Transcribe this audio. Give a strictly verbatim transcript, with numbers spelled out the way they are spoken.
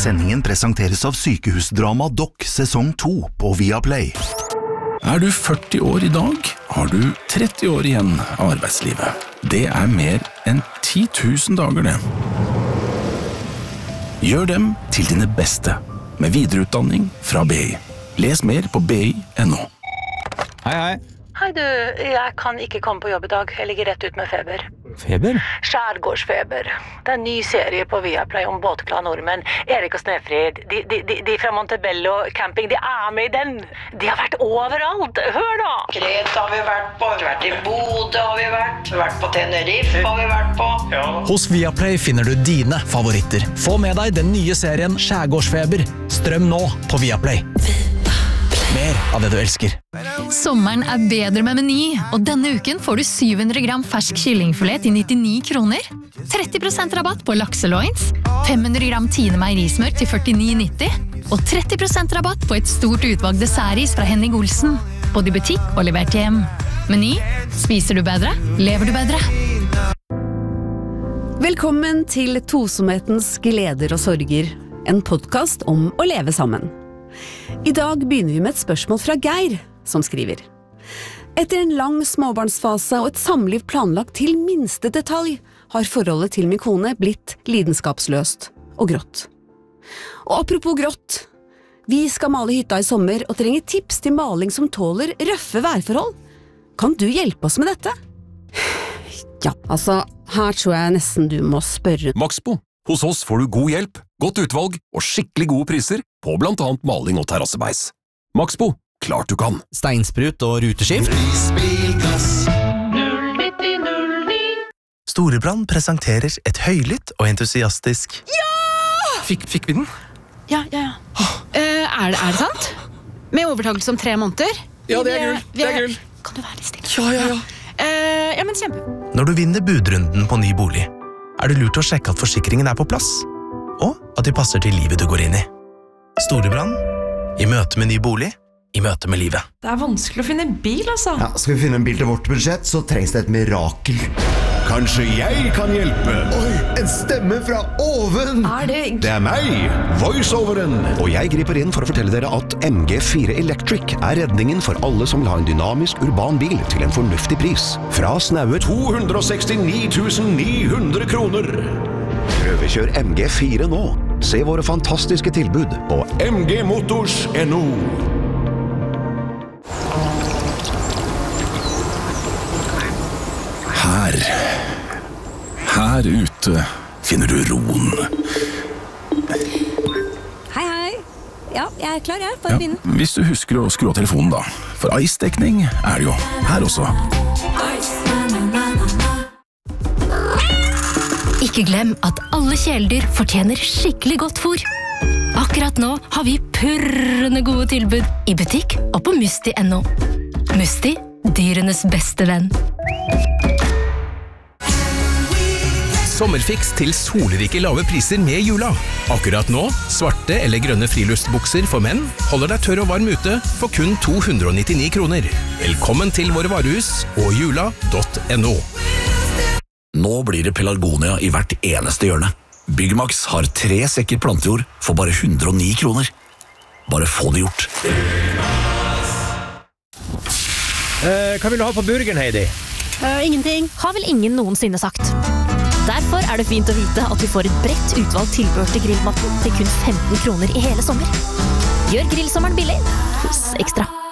Sendingen presenteres av Sykehusdrama Doc sesong to på Viaplay. Er du førti år i dag, har du tretti år igjen av arbeidslivet. Det er mer enn ti tusen dager det. Gjør dem til dine beste, med videreutdanning fra B I. Les mer på b i punktum n o. Hei, hei. Hei du, jeg kan ikke komme på jobb i dag. Jeg ligger rett ut med feber. Feber? Skjærgårdsfeber. Det er en ny serie på Viaplay om båtglade nordmenn. Erik og Snefrid, de, de, de, de fra Montebello camping, de er med i den. De har vært overalt. Hør da! Kreta har vi vært på, vi har vært i Bodø har vi vært, vi har vært på Tenerife har vi vært på. Ja. Hos Viaplay finner du dine favoritter. Få med deg den nye serien Skjærgårdsfeber. Strøm nå på Viaplay. Mer av det du elsker. Sommeren er bedre med Meny, og denne uken får du syv hundre gram fersk kyllingfilet til nittini kroner, tretti prosent rabatt på lakseloins, fem hundre gram Tine meierismør til førtini nitti, og tretti prosent rabatt på et stort utvalg dessertis fra Henning Olsen, både i butikk og levert hjem. Meny, spiser du bedre, lever du bedre. Velkommen til Tosomhetens gleder og sorger, en podcast om å leve sammen. I dag begynner vi med et spørsmål fra Geir, som skriver. Etter en lang småbarnsfase og et samliv planlagt til minste detalj, har forholdet til min kone blitt lidenskapsløst og grått. Og apropos grått, vi skal male hytta i sommer og trenger tips til maling som tåler røffe værforhold. Kan du hjelpe oss med dette? Ja, altså, her tror jeg nesten du må spørre. Maxbo. Hos oss får du god hjelp, godt utvalg og skikkelig gode priser på blant annet maling og terrassebeis. Maxbo, klart du kan. Steinsprut og ruteskift. Storebrand presenterer et høylytt og entusiastisk. Ja! Fikk, fikk vi den? Ja, ja, ja. Uh, er, det, er det sant? Med overtakelse om tre måneder? Ja, det er gull. Det er gull. Kan du være litt stille? Ja, ja, ja. Uh, ja, men kjempe. Når du vinner budrunden på ny bolig, er det lurt å sjekke at forsikringen er på plass, og at de passer til livet du går inn i. Storebrand, i møte med ny bolig, i møte med livet. Det er vanskelig å finne bil, altså. Ja, skal vi finne en bil til vårt budsjett, så trengs det et mirakel. Kanskje jeg kan hjelpe? Oi, en stemme fra oven! Er det... Det er meg, voiceoveren. Og jeg griper inn for å fortelle dere at M G fire Electric er redningen for alle som vil ha en dynamisk urban bil til en fornuftig pris. Fra snaue to hundre og sekstini tusen ni hundre kroner. Prøvekjør M G fire nå. Se våre fantastiske tilbud på m g motors punktum n o. Her, her ute finner du roen. Hei, hei. Ja, jeg er klar, jeg. Bare begynne. Ja, hvis du husker å skru av telefonen da. For ice-dekning er det jo her også. Ikke glem at alle kjæledyr fortjener skikkelig godt fôr. Akkurat nå har vi purrende gode tilbud i butikk og på Musti punktum n o. Musti, dyrenes beste venn. Sommerfiks til solrike lave priser med jula. Akkurat nå, svarte eller grønne friluftsbukser for menn holder deg tørr og varm ute for kun to hundre og nittini kroner. Velkommen til våre varehus og jula punktum n o. Nå blir det pelargonia i hvert eneste hjørne. Byggmax har tre sekker plantejord for bare hundre og ni kroner. Bare få det gjort. Eh, hva vil du ha på burgeren, Heidi? Uh, ingenting. Har vel ingen noensinne sagt. Derfor er det fint å vite at vi får et bredt utvalg tilbehør til grillmaten til kun femten kroner i hele sommer. Gjør grillsommeren billig hos Ekstra.